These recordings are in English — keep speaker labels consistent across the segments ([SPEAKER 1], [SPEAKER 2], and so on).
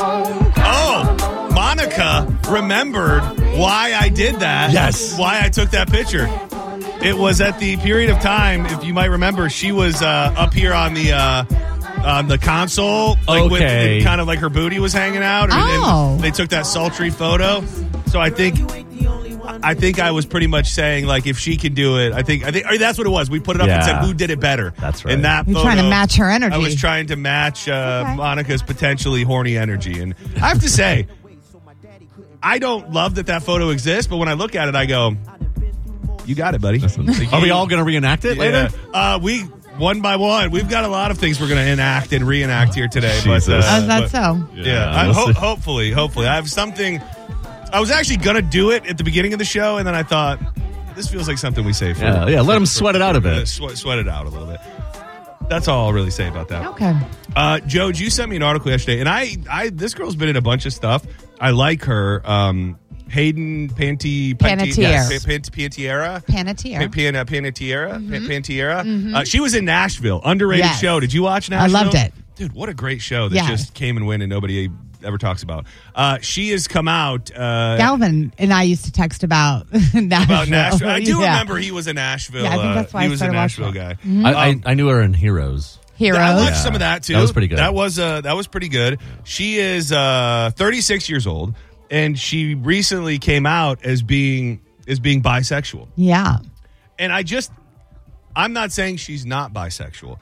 [SPEAKER 1] Oh, Monica remembered why I did that.
[SPEAKER 2] Yes.
[SPEAKER 1] Why I took that picture. It was at the period of time, if you might remember, she was up here on the console, like
[SPEAKER 2] okay.
[SPEAKER 1] with kind of like her booty was hanging out, and they took that sultry photo. So I think I was pretty much saying, like, if she could do it, I think that's what it was. We put it up and said who did it better.
[SPEAKER 2] That's right.
[SPEAKER 1] In that
[SPEAKER 3] You're
[SPEAKER 1] photo,
[SPEAKER 3] trying to match her energy.
[SPEAKER 1] I was trying to match Monica's potentially horny energy, and I have to say, I don't love that photo exists, but when I look at it, I go, "You got it, buddy."
[SPEAKER 2] Are we all going to reenact it later?
[SPEAKER 1] We one by one. We've got a lot of things we're going to enact and reenact here today.
[SPEAKER 2] Jesus.
[SPEAKER 3] That's so.
[SPEAKER 1] Yeah. Hopefully. I have something. I was actually going to do it at the beginning of the show, and then I thought, this feels like something we say for.
[SPEAKER 2] Yeah, let them sweat it out a bit.
[SPEAKER 1] Sweat it out a little bit. That's all I'll really say about that.
[SPEAKER 3] Okay.
[SPEAKER 1] Joe, you sent me an article yesterday, and I this girl's been in a bunch of stuff. I like her. Hayden Panettiere. She was in Nashville. Underrated show. Did you watch Nashville?
[SPEAKER 3] I loved it.
[SPEAKER 1] Dude, what a great show that just came and went and nobody ever talks about. She has come out.
[SPEAKER 3] Galvin and I used to text about Nashville.
[SPEAKER 1] I do remember he was a Nashville.
[SPEAKER 3] Yeah, I think that's why
[SPEAKER 1] he
[SPEAKER 3] I
[SPEAKER 1] was a
[SPEAKER 3] started
[SPEAKER 1] Nashville
[SPEAKER 3] watching
[SPEAKER 1] guy.
[SPEAKER 2] I knew her in Heroes.
[SPEAKER 1] I watched some of that too.
[SPEAKER 2] That was pretty good.
[SPEAKER 1] That was pretty good. She is 36 years old, and she recently came out as being bisexual.
[SPEAKER 3] Yeah.
[SPEAKER 1] And I'm not saying she's not bisexual.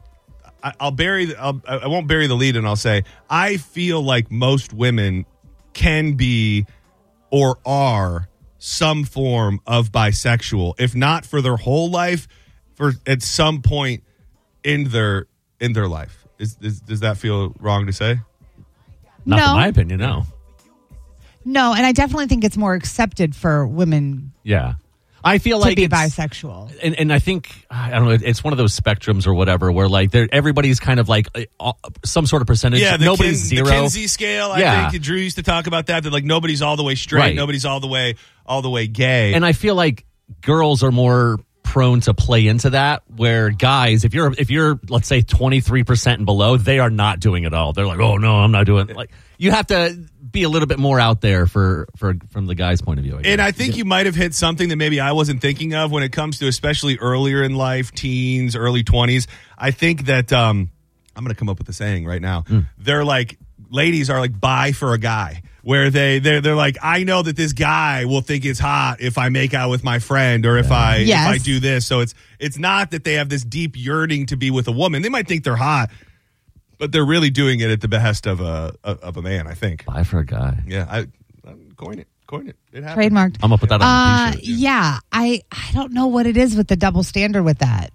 [SPEAKER 1] I won't bury the lead, and I'll say I feel like most women can be or are some form of bisexual, if not for their whole life, for at some point in their life. Does that feel wrong to say?
[SPEAKER 2] Not in my opinion, no.
[SPEAKER 3] No, and I definitely think it's more accepted for women.
[SPEAKER 2] Yeah. I feel like
[SPEAKER 3] to be bisexual.
[SPEAKER 2] And I think, I don't know, it's one of those spectrums or whatever where like everybody's kind of like some sort of percentage.
[SPEAKER 1] Yeah,
[SPEAKER 2] nobody's zero.
[SPEAKER 1] The Kinsey scale, I think Drew used to talk about that like nobody's all the way straight,
[SPEAKER 2] right.
[SPEAKER 1] Nobody's all the way gay.
[SPEAKER 2] And I feel like girls are more prone to play into that, where guys, if you're let's say 23% and below, they are not doing it all. They're like, oh no, I'm not doing it. Like, you have to be a little bit more out there from the guy's point of view.
[SPEAKER 1] And I think you might have hit something that maybe I wasn't thinking of when it comes to especially earlier in life, teens, early 20s. I think that I'm going to come up with a saying right now. They're like, ladies are like bi for a guy, where they're like, I know that this guy will think it's hot if I make out with my friend or if I do this. So it's not that they have this deep yearning to be with a woman. They might think they're hot, but they're really doing it at the behest of a man, I think.
[SPEAKER 2] Bi for a guy.
[SPEAKER 1] Yeah, I coin it. It happened.
[SPEAKER 3] Trademarked.
[SPEAKER 2] I'm going to put that on the t-shirt.
[SPEAKER 3] Yeah, I don't know what it is with the double standard with that.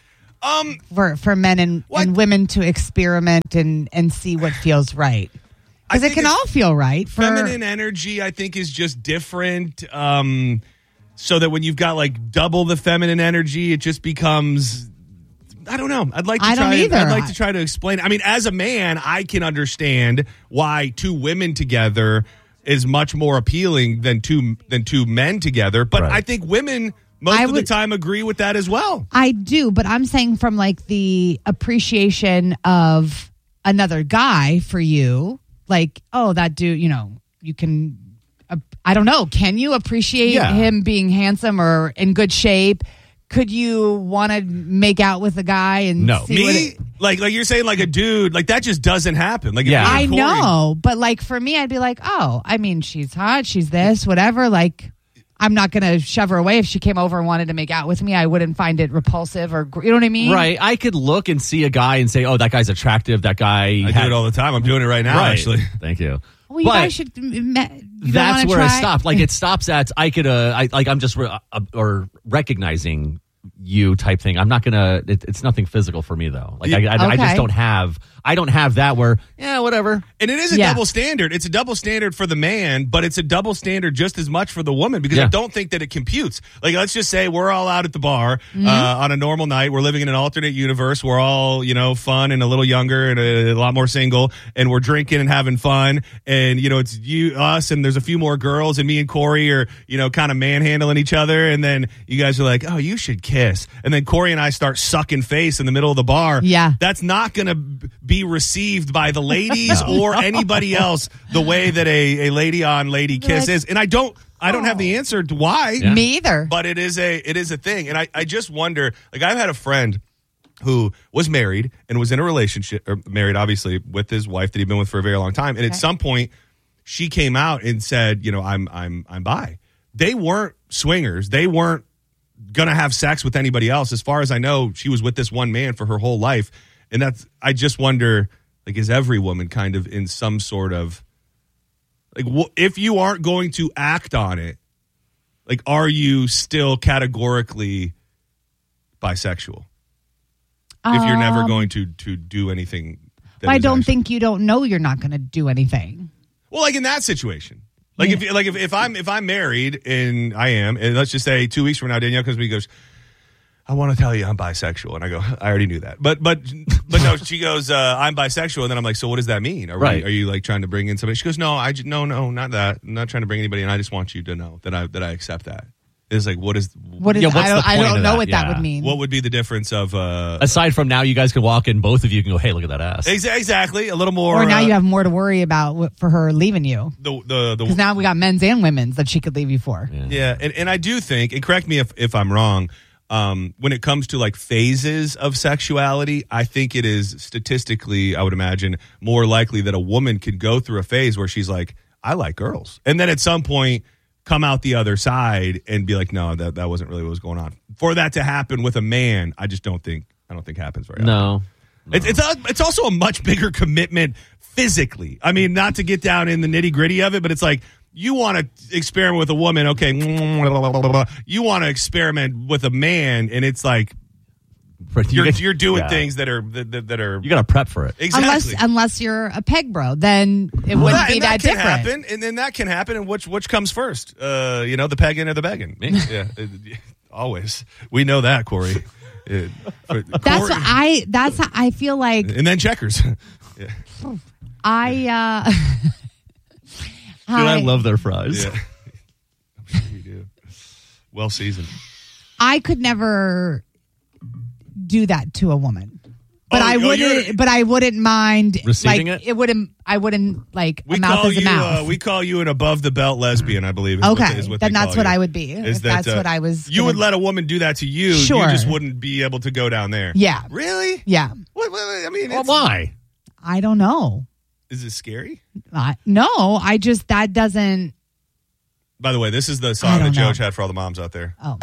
[SPEAKER 3] For men and women to experiment and see what feels right. Because it can all feel right.
[SPEAKER 1] Feminine energy, I think, is just different. So that when you've got like double the feminine energy, it just becomes... I don't know. I'd like to try to explain. I mean, as a man, I can understand why two women together is much more appealing than two men together. But I think women most of the time agree with that as well.
[SPEAKER 3] I do, but I'm saying from like the appreciation of another guy for you, like, oh, that dude, you can. I don't know. Can you appreciate him being handsome or in good shape? Could you want to make out with a guy and see
[SPEAKER 1] like you're saying, like a dude, like that just doesn't happen. Like,
[SPEAKER 3] I know, but like for me, I'd be like, oh, I mean, she's hot, she's this, whatever. Like, I'm not going to shove her away. If she came over and wanted to make out with me, I wouldn't find it repulsive or, you know what I mean?
[SPEAKER 2] Right. I could look and see a guy and say, oh, that guy's attractive. That guy.
[SPEAKER 1] I do it all the time. I'm doing it right now, actually.
[SPEAKER 2] Thank you.
[SPEAKER 3] Well, you guys should.
[SPEAKER 2] That's where it stopped. Like, it stops at I'm just or recognizing you type thing. I'm not gonna. It's nothing physical for me though. Like I just don't have. I don't have that where whatever.
[SPEAKER 1] And it is a double standard. It's a double standard for the man, but it's a double standard just as much for the woman because I don't think that it computes. Like, let's just say we're all out at the bar on a normal night. We're living in an alternate universe. We're all fun and a little younger and a lot more single, and we're drinking and having fun. And it's us, and there's a few more girls, and me and Corey are kind of manhandling each other. And then you guys are like, oh, you should kiss. kiss, and then Corey and I start sucking face in the middle of the bar,
[SPEAKER 3] Yeah.
[SPEAKER 1] that's not going to be received by the ladies or anybody else the way that a lady on lady kiss is. And I don't have the answer to why.
[SPEAKER 2] Yeah.
[SPEAKER 3] Me either.
[SPEAKER 1] But it is a thing. And I just wonder, like, I've had a friend who was married and was in a relationship, or married obviously with his wife that he'd been with for a very long time. And at some point she came out and said, I'm bi. They weren't swingers. They weren't going to have sex with anybody else. As far as I know, she was with this one man for her whole life. And I just wonder, like, is every woman kind of in some sort of, like, if you aren't going to act on it, like, are you still categorically bisexual? If you're never going to do anything.
[SPEAKER 3] I don't think you don't know you're not going to do anything.
[SPEAKER 1] Well, like in that situation, like if I'm married and I am, and let's just say 2 weeks from now, Danielle comes to me and goes, I want to tell you I'm bisexual, and I go, I already knew that, but no, she goes, I'm bisexual, and then I'm like, so what does that mean? Are you like trying to bring in somebody? She goes, no, no, not that. I'm not trying to bring anybody in. I just want you to know that I accept that. It's like, what is?
[SPEAKER 2] Yeah, what's the
[SPEAKER 3] I
[SPEAKER 2] point
[SPEAKER 3] don't
[SPEAKER 2] of
[SPEAKER 3] know
[SPEAKER 2] that?
[SPEAKER 3] what that
[SPEAKER 2] Yeah.
[SPEAKER 3] would mean.
[SPEAKER 1] What would be the difference of?
[SPEAKER 2] Aside from now, you guys can walk in, both of you can go, hey, look at that ass.
[SPEAKER 1] Exactly, a little more.
[SPEAKER 3] Or now you have more to worry about for her leaving you.
[SPEAKER 1] the
[SPEAKER 3] Because now we got men's and women's that she could leave you for.
[SPEAKER 1] Yeah, and I do think, and correct me if I'm wrong, when it comes to like phases of sexuality, I think it is statistically, I would imagine, more likely that a woman could go through a phase where she's like, I like girls. And then at some point come out the other side and be like, no, that wasn't really what was going on. For that to happen with a man, I don't think happens very often.
[SPEAKER 2] No.
[SPEAKER 1] It's also a much bigger commitment physically. I mean, not to get down in the nitty gritty of it, but it's like, you want to experiment with a woman, okay. You want to experiment with a man, and it's like you're doing things that are
[SPEAKER 2] you got to prep for it.
[SPEAKER 1] Exactly.
[SPEAKER 3] Unless you're a peg bro, then it wouldn't be that different.
[SPEAKER 1] Happen, and then that can happen. And which comes first? The pegging or the begging? Yeah, always. We know that, Corey.
[SPEAKER 3] That's what I feel like.
[SPEAKER 1] And then checkers. Yeah.
[SPEAKER 2] Dude, I love their fries.
[SPEAKER 1] Yeah. I'm sure you do. Well seasoned.
[SPEAKER 3] I could never do that to a woman. But I wouldn't mind
[SPEAKER 2] receiving
[SPEAKER 3] like,
[SPEAKER 2] it.
[SPEAKER 3] I wouldn't like
[SPEAKER 1] We
[SPEAKER 3] a mouth
[SPEAKER 1] call
[SPEAKER 3] is a
[SPEAKER 1] you.
[SPEAKER 3] mouth.
[SPEAKER 1] We call you an above the belt lesbian, I believe.
[SPEAKER 3] Okay,
[SPEAKER 1] what
[SPEAKER 3] then
[SPEAKER 1] they
[SPEAKER 3] that's
[SPEAKER 1] call
[SPEAKER 3] what
[SPEAKER 1] you.
[SPEAKER 3] I would be.
[SPEAKER 1] Is
[SPEAKER 3] That's
[SPEAKER 1] that,
[SPEAKER 3] what I was.
[SPEAKER 1] You would let a woman do that to you.
[SPEAKER 3] Sure.
[SPEAKER 1] You just wouldn't be able to go down there.
[SPEAKER 3] Yeah.
[SPEAKER 1] Really?
[SPEAKER 3] Yeah.
[SPEAKER 1] What, I mean,
[SPEAKER 2] Well, why?
[SPEAKER 3] I don't know.
[SPEAKER 1] Is it scary?
[SPEAKER 3] No, I just that doesn't.
[SPEAKER 1] By the way, this is the
[SPEAKER 3] I
[SPEAKER 1] song that
[SPEAKER 3] don't know.
[SPEAKER 1] Joe had for all the moms out there.
[SPEAKER 3] Oh.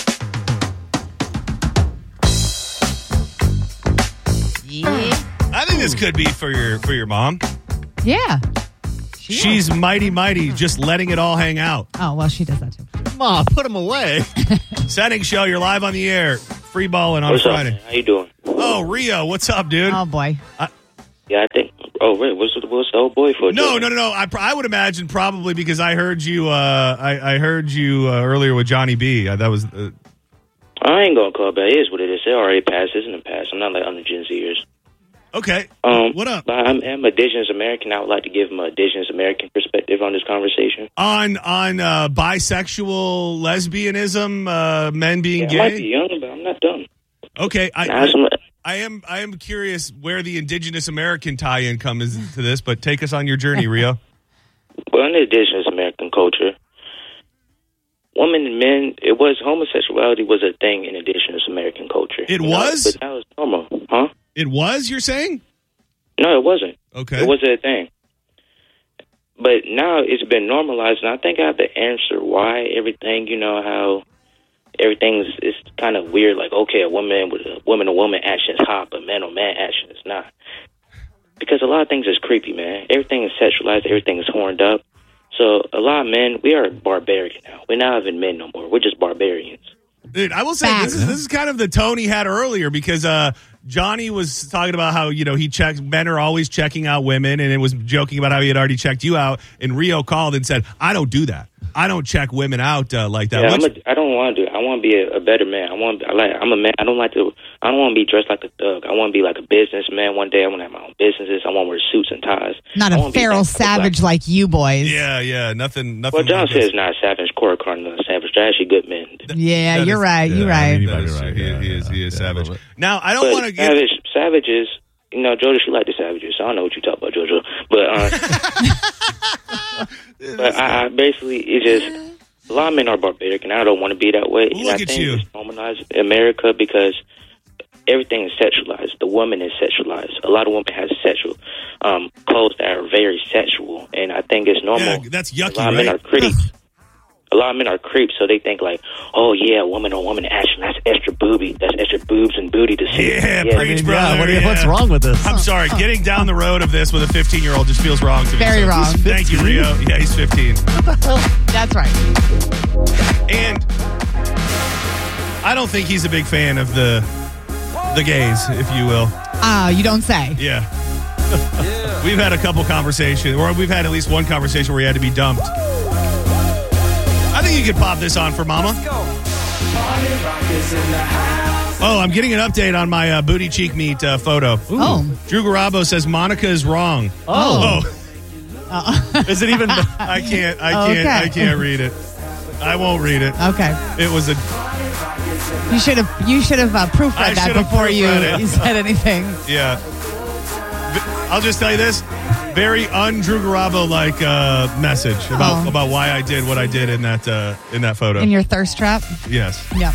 [SPEAKER 3] Yeah.
[SPEAKER 1] I think this could be for your mom.
[SPEAKER 3] Yeah.
[SPEAKER 1] She's mighty, just letting it all hang out.
[SPEAKER 3] Oh well, she does that too.
[SPEAKER 2] Ma, put them away.
[SPEAKER 1] Setting show, you're live on the air. Free balling on
[SPEAKER 4] What's
[SPEAKER 1] Friday.
[SPEAKER 4] up, man? How you doing?
[SPEAKER 1] Oh, Rio, what's up, dude?
[SPEAKER 3] Oh boy.
[SPEAKER 4] Yeah, I think. Oh, wait, what's the old boy for?
[SPEAKER 1] No. I would imagine probably because I heard you. I heard you earlier with Johnny B. That was.
[SPEAKER 4] I ain't gonna call back. It is what it is. It already passed. It's in the past. I'm not like under Gen Zers.
[SPEAKER 1] Okay. What up?
[SPEAKER 4] But I'm Indigenous American. I would like to give him a Indigenous American perspective on this conversation.
[SPEAKER 1] On bisexual lesbianism, men being
[SPEAKER 4] I might be
[SPEAKER 1] gay.
[SPEAKER 4] young, but I'm not dumb.
[SPEAKER 1] Okay. I am curious where the Indigenous American tie-in comes into this, but take us on your journey, Rio.
[SPEAKER 4] Well, in the Indigenous American culture, women and men, homosexuality was a thing in Indigenous American culture.
[SPEAKER 1] It was?
[SPEAKER 4] But now it's normal, huh?
[SPEAKER 1] It was, you're saying?
[SPEAKER 4] No, it wasn't.
[SPEAKER 1] Okay.
[SPEAKER 4] It wasn't a thing. But now it's been normalized, and I think I have to answer why everything, how everything's is kind of weird. Like, okay, a woman to woman action is hot, but man on man action is not. Because a lot of things is creepy, man. Everything is sexualized. Everything is horned up. So a lot of men, we are barbaric now. We're not even men no more. We're just barbarians.
[SPEAKER 1] Dude, I will say this is kind of the tone he had earlier because Johnny was talking about how he checks men are always checking out women, and it was joking about how he had already checked you out. And Rio called and said, "I don't do that. I don't check women out like that."
[SPEAKER 4] Yeah, I don't want to do it. I want to be a better man. I'm a man. I I don't want to be dressed like a thug. I want to be like a businessman one day. I want to have my own businesses. I want to wear suits and ties.
[SPEAKER 3] Not
[SPEAKER 4] I
[SPEAKER 3] a
[SPEAKER 4] wanna be
[SPEAKER 3] feral
[SPEAKER 4] that-
[SPEAKER 3] savage like you boys.
[SPEAKER 1] Yeah, nothing.
[SPEAKER 4] Well, John says not savage. Corey Carter not savage. They're actually good men.
[SPEAKER 3] Yeah,
[SPEAKER 1] That
[SPEAKER 3] you're
[SPEAKER 1] is-
[SPEAKER 3] right. You're
[SPEAKER 1] yeah,
[SPEAKER 3] right.
[SPEAKER 2] I mean,
[SPEAKER 1] That is
[SPEAKER 2] Right,
[SPEAKER 1] true.
[SPEAKER 2] yeah,
[SPEAKER 1] He is
[SPEAKER 2] yeah,
[SPEAKER 1] savage.
[SPEAKER 2] I love it.
[SPEAKER 1] Now, I don't want to get.
[SPEAKER 4] Savages, you know, Jojo, she like the savages. So I don't know what you talk about, Jojo. But I basically, it's just, a lot of men are barbaric, and I don't want to be that way. And
[SPEAKER 1] Look
[SPEAKER 4] I
[SPEAKER 1] at
[SPEAKER 4] think
[SPEAKER 1] you.
[SPEAKER 4] it's normalized in America because everything is sexualized. The woman is sexualized. A lot of women have sexual clothes that are very sexual, and I think it's normal.
[SPEAKER 1] Yeah, that's yucky,
[SPEAKER 4] A lot of men
[SPEAKER 1] right?
[SPEAKER 4] are creeps. A lot of men are creeps, so they think like, oh yeah, woman on woman action, that's extra booby, that's extra boobs and booty to see.
[SPEAKER 1] Yeah,
[SPEAKER 2] I
[SPEAKER 1] preach,
[SPEAKER 2] mean,
[SPEAKER 1] brother.
[SPEAKER 2] yeah, what's wrong with this?
[SPEAKER 1] I'm sorry. Getting down the road of this with a 15-year-old just feels wrong to me.
[SPEAKER 3] Very wrong.
[SPEAKER 1] Thank you, Rio. Yeah, he's 15.
[SPEAKER 3] That's right.
[SPEAKER 1] And I don't think he's a big fan of the gays, if you will.
[SPEAKER 3] You don't say.
[SPEAKER 1] Yeah. We've had a couple conversations, or we've had at least one conversation where he had to be dumped. I think you could pop this on for Mama. Oh, I'm getting an update on my booty cheek meat photo.
[SPEAKER 3] Oh.
[SPEAKER 1] Drew Garabo says Monica is wrong.
[SPEAKER 2] Oh. Is it even?
[SPEAKER 1] I can't read it. I won't read it.
[SPEAKER 3] Okay.
[SPEAKER 1] It was a.
[SPEAKER 3] You should have
[SPEAKER 1] I
[SPEAKER 3] proofread that
[SPEAKER 1] should have
[SPEAKER 3] before you
[SPEAKER 1] proofread it.
[SPEAKER 3] you said anything.
[SPEAKER 1] Yeah. I'll just tell you this. Very un-Drew Garabo-like message about why I did what I did in that photo.
[SPEAKER 3] In your thirst trap.
[SPEAKER 1] Yes.
[SPEAKER 3] Yeah.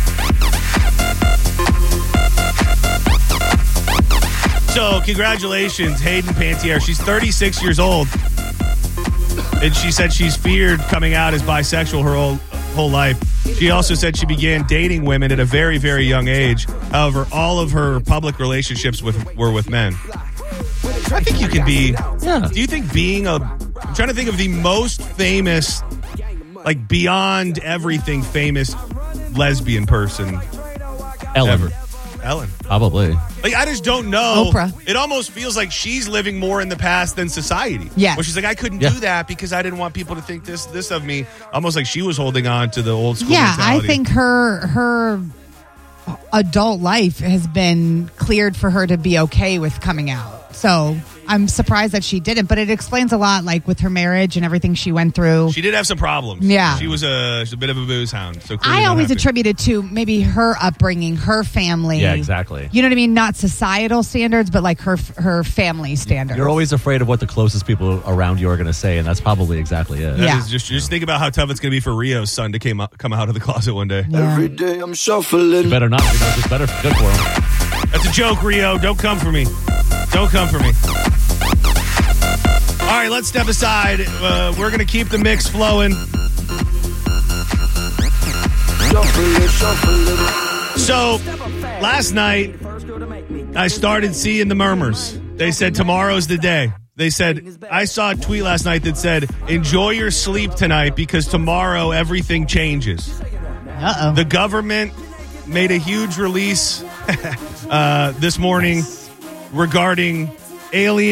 [SPEAKER 1] So, congratulations, Hayden Pantier. She's 36 years old. And she said she's feared coming out as bisexual her whole life. She also said she began dating women at a very, very young age. However, all of her public relationships were with men. I think you can be...
[SPEAKER 2] Yeah.
[SPEAKER 1] Do you think being I'm trying to think of the most famous, like beyond everything famous lesbian person
[SPEAKER 2] Ellen.
[SPEAKER 1] ever. Ellen.
[SPEAKER 2] Probably.
[SPEAKER 1] Like, I just don't know.
[SPEAKER 3] Oprah.
[SPEAKER 1] It almost feels like she's living more in the past than society.
[SPEAKER 3] Yes.
[SPEAKER 1] Where she's like, I couldn't
[SPEAKER 2] Yeah.
[SPEAKER 1] do that because I didn't want people to think this of me. Almost like she was holding on to the old school
[SPEAKER 3] Yeah, I
[SPEAKER 1] mentality.
[SPEAKER 3] think her adult life has been cleared for her to be okay with coming out. So I'm surprised that she didn't, but it explains a lot, like with her marriage and everything she went through.
[SPEAKER 1] She did have some problems.
[SPEAKER 3] Yeah.
[SPEAKER 1] She's a bit of a booze hound. So clearly
[SPEAKER 3] I
[SPEAKER 1] not
[SPEAKER 3] always
[SPEAKER 1] happy.
[SPEAKER 3] attributed to maybe her upbringing, her family.
[SPEAKER 2] Yeah, exactly.
[SPEAKER 3] You know what I mean? Not societal standards, but like her family standards.
[SPEAKER 2] You're always afraid of what the closest people around you are going to say, and that's probably exactly it.
[SPEAKER 1] That
[SPEAKER 3] Yeah.
[SPEAKER 1] is just think about how tough it's going to be for Rio's son to come out of the closet one day.
[SPEAKER 3] Yeah.
[SPEAKER 5] Every day I'm shuffling.
[SPEAKER 2] Better not. Because it's better good for him.
[SPEAKER 1] That's a joke, Rio. Don't come for me. Don't come for me. All right, let's step aside. We're going to keep the mix flowing. So, last night, I started seeing the murmurs. They said tomorrow's the day. They said, I saw a tweet last night that said, enjoy your sleep tonight because tomorrow everything changes.
[SPEAKER 3] Uh-oh.
[SPEAKER 1] The government made a huge release this morning regarding alien